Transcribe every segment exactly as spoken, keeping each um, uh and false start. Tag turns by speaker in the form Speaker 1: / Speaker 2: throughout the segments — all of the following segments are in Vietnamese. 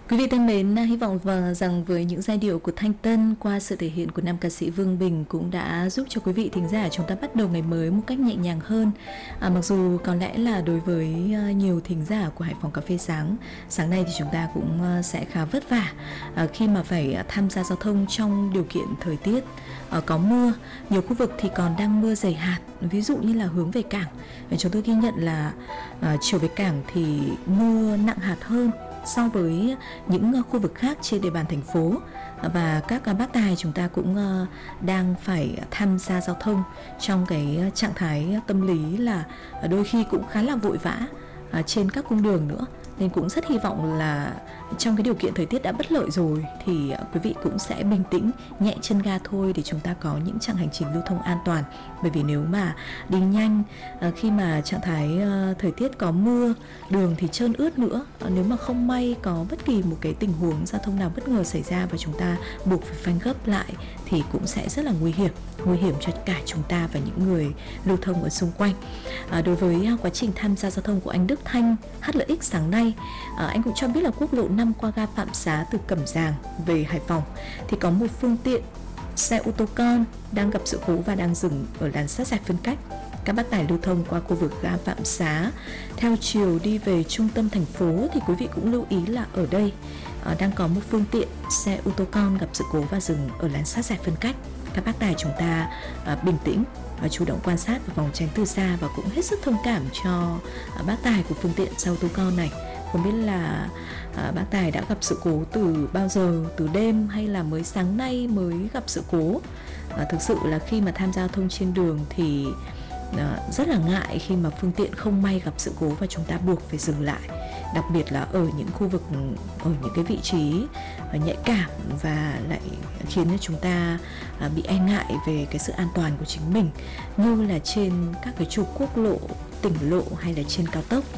Speaker 1: Quý vị thân mến, hy vọng và rằng với những giai điệu của Thanh Tân qua sự thể hiện của nam ca sĩ Vương Bình cũng đã giúp cho quý vị thính giả chúng ta bắt đầu ngày mới một cách nhẹ nhàng hơn. À, mặc dù có lẽ là đối với nhiều thính giả của Hải Phòng Cà Phê Sáng, sáng nay thì chúng ta cũng sẽ khá vất vả à, khi mà phải tham gia giao thông trong điều kiện thời tiết à, có mưa. Nhiều khu vực thì còn đang mưa dày hạt, ví dụ như là hướng về cảng. Chúng tôi ghi nhận là à, chiều về cảng thì mưa nặng hạt hơn so với những khu vực khác trên địa bàn thành phố, và các bác tài chúng ta cũng đang phải tham gia giao thông trong cái trạng thái tâm lý là đôi khi cũng khá là vội vã trên các cung đường nữa, nên cũng rất hy vọng là trong cái điều kiện thời tiết đã bất lợi rồi thì quý vị cũng sẽ bình tĩnh, nhẹ chân ga thôi để chúng ta có những chặng hành trình lưu thông an toàn. Bởi vì nếu mà đi nhanh khi mà trạng thái thời tiết có mưa, đường thì trơn ướt nữa, nếu mà không may có bất kỳ một cái tình huống giao thông nào bất ngờ xảy ra và chúng ta buộc phải phanh gấp lại thì cũng sẽ rất là nguy hiểm, nguy hiểm cho cả chúng ta và những người lưu thông ở xung quanh. À, đối với quá trình tham gia giao thông của anh Đức Thanh hát lờ ích sáng nay, à, anh cũng cho biết là quốc lộ năm qua ga Phạm Xá từ Cẩm Giàng về Hải Phòng thì có một phương tiện xe ô tô con đang gặp sự cố và đang dừng ở làn sát rạch phân cách. Các bác tài lưu thông qua khu vực ga Phạm Xá theo chiều đi về trung tâm thành phố thì quý vị cũng lưu ý là ở đây à, đang có một phương tiện xe ô tô con gặp sự cố và dừng ở làn sát rạch phân cách. Các bác tài chúng ta à, bình tĩnh và chủ động quan sát và phòng tránh từ xa, và cũng hết sức thông cảm cho à, bác tài của phương tiện xe ô tô con này. Không biết là à, bác tài đã gặp sự cố từ bao giờ, từ đêm hay là mới sáng nay mới gặp sự cố. À, thực sự là khi mà tham gia giao thông trên đường thì à, rất là ngại khi mà phương tiện không may gặp sự cố và chúng ta buộc phải dừng lại, đặc biệt là ở những khu vực, ở những cái vị trí nhạy cảm và lại khiến cho chúng ta à, bị e ngại về cái sự an toàn của chính mình, như là trên các cái trục quốc lộ, tỉnh lộ hay là trên cao tốc.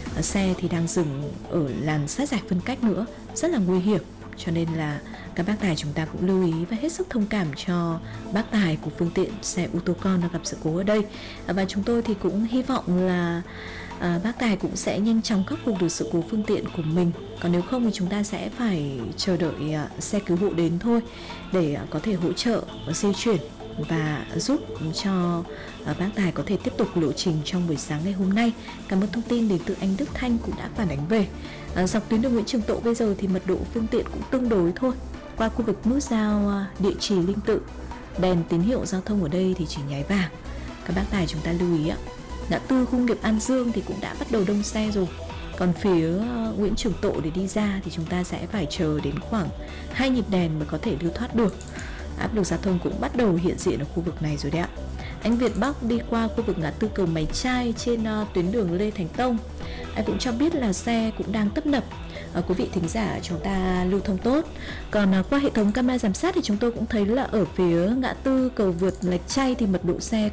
Speaker 1: Xe thì đang dừng ở làn sát rạch phân cách nữa, rất là nguy hiểm. Cho nên là các bác tài chúng ta cũng lưu ý và hết sức thông cảm cho bác tài của phương tiện xe ô tô con đang gặp sự cố ở đây. Và chúng tôi thì cũng hy vọng là à, bác tài cũng sẽ nhanh chóng khắc phục được sự cố phương tiện của mình. Còn nếu không thì chúng ta sẽ phải chờ đợi à, xe cứu hộ đến thôi để à, có thể hỗ trợ di chuyển và giúp cho bác tài có thể tiếp tục lộ trình trong buổi sáng ngày hôm nay. Cảm ơn thông tin đến từ anh Đức Thanh cũng đã phản ánh về. À, dọc tuyến đường Nguyễn Trường Tộ bây giờ thì mật độ phương tiện cũng tương đối thôi. Qua khu vực nút giao Địa Trì Linh Tự, đèn tín hiệu giao thông ở đây thì chỉ nháy vàng. Các bác tài chúng ta lưu ý ạ. Ngã tư khu nghiệp An Dương thì cũng đã bắt đầu đông xe rồi. Còn phía Nguyễn Trường Tộ để đi ra thì chúng ta sẽ phải chờ đến khoảng hai nhịp đèn mới có thể lưu thoát được. Áp lực giao thông cũng bắt đầu hiện diện ở khu vực này rồi đấy ạ. Anh Việt Bắc đi qua khu vực ngã tư cầu Máy Trai trên uh, tuyến đường Lê Thánh Tông, anh cũng cho biết là xe cũng đang tấp nập. Uh, quý vị thính giả chúng ta lưu thông tốt. Còn uh, qua hệ thống camera giám sát thì chúng tôi cũng thấy là ở phía ngã tư cầu vượt Lạch Tray thì mật độ xe